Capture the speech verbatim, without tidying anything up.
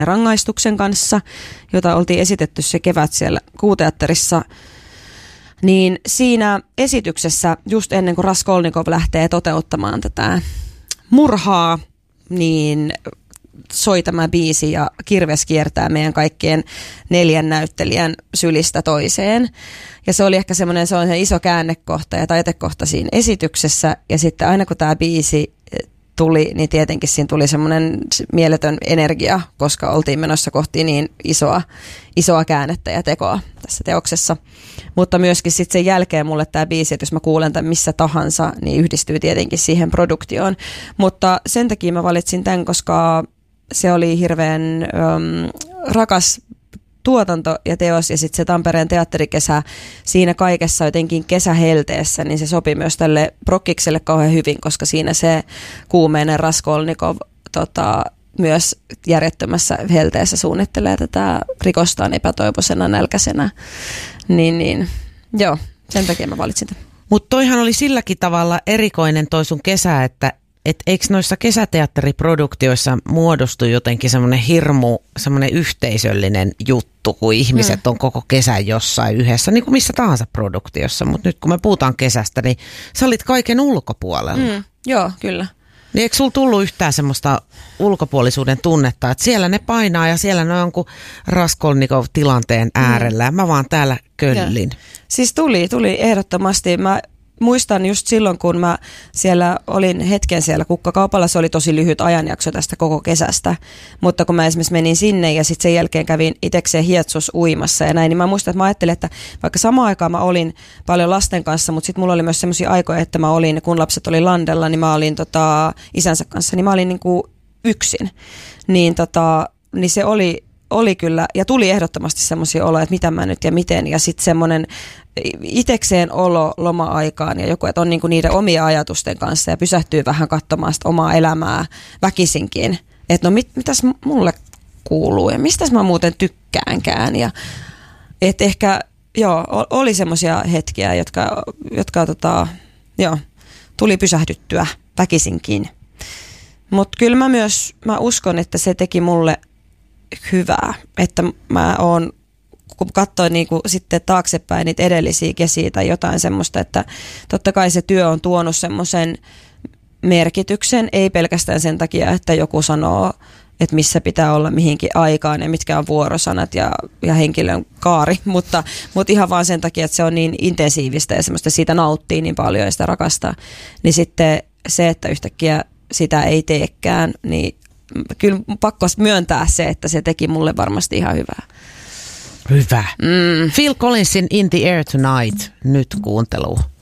Rangaistuksen kanssa, jota oltiin esitetty se kevät siellä Kuuteatterissa. Niin siinä esityksessä, just ennen kuin Raskolnikov lähtee toteuttamaan tätä murhaa, niin soi tämä biisi ja kirves kiertää meidän kaikkien neljän näyttelijän sylistä toiseen. Ja se oli ehkä semmoinen se on se iso käännekohta ja taitekohta siinä esityksessä. Ja sitten aina kun tämä biisi tuli, niin tietenkin siinä tuli semmoinen mieletön energia, koska oltiin menossa kohti niin isoa, isoa käännettä ja tekoa tässä teoksessa. Mutta myöskin sitten sen jälkeen mulle tämä biisi, että jos mä kuulen tämän missä tahansa, niin yhdistyy tietenkin siihen produktioon. Mutta sen takia mä valitsin tämän, koska se oli hirveän um, rakas tuotanto ja teos ja sitten se Tampereen teatterikesä siinä kaikessa jotenkin kesähelteessä, niin se sopi myös tälle prokkikselle kauhean hyvin, koska siinä se kuumeinen Raskolnikov tota, myös järjettömässä helteessä suunnittelee tätä rikostaan epätoivoisena nälkäisenä. Niin, niin joo, sen takia mä valitsin tämän. Mutta toihan oli silläkin tavalla erikoinen toi sun kesä, että et eikö noissa kesäteatteriproduktioissa muodostu jotenkin semmoinen hirmu, semmoinen yhteisöllinen juttu, kun ihmiset on koko kesän jossain yhdessä, niin kuin missä tahansa produktiossa. Mutta nyt kun me puhutaan kesästä, niin sä olit kaiken ulkopuolella. Mm, joo, kyllä. Niin eikö sulla tullut yhtään semmoista ulkopuolisuuden tunnetta, että siellä ne painaa ja siellä ne on jonkun Raskolnikov-tilanteen äärellä. Mm. Mä vaan täällä köllin. Ja. Siis tuli, tuli ehdottomasti. Mä muistan just silloin, kun mä siellä olin hetken siellä kukkakaupalla, se oli tosi lyhyt ajanjakso tästä koko kesästä, mutta kun mä esimerkiksi menin sinne ja sitten sen jälkeen kävin itsekseen Hietsus uimassa ja näin, niin mä muistan, että mä ajattelin, että vaikka samaan aikaan mä olin paljon lasten kanssa, mutta sitten mulla oli myös semmoisia aikoja, että mä olin, kun lapset oli landella, niin mä olin tota, isänsä kanssa, niin mä olin niinku yksin, niin, tota, niin se oli Oli kyllä, ja tuli ehdottomasti semmoisia oloja, että mitä mä nyt ja miten, ja sitten semmoinen itekseen olo loma-aikaan ja joku, että on niinku niiden omia ajatusten kanssa ja pysähtyy vähän katsomaan sitä omaa elämää väkisinkin, että no mit, mitäs mulle kuuluu ja mistäs mä muuten tykkäänkään, ja että ehkä joo, oli semmoisia hetkiä, jotka, jotka tota, joo, tuli pysähdyttyä väkisinkin, mutta kyllä mä myös, mä uskon, että se teki mulle hyvää, että mä oon, kun katsoin niin kuin sitten taaksepäin niitä edellisiä kesiä tai jotain semmoista, että totta kai se työ on tuonut semmoisen merkityksen, ei pelkästään sen takia, että joku sanoo, että missä pitää olla mihinkin aikaan ja mitkä on vuorosanat ja, ja henkilön kaari, mutta, mutta ihan vaan sen takia, että se on niin intensiivistä ja semmoista siitä nauttii niin paljon ja sitä rakastaa, niin sitten se, että yhtäkkiä sitä ei teekään, niin kyllä pakko myöntää se, että se teki mulle varmasti ihan hyvää. Hyvä. Mm. Phil Collinsin In the Air Tonight nyt kuunteluun.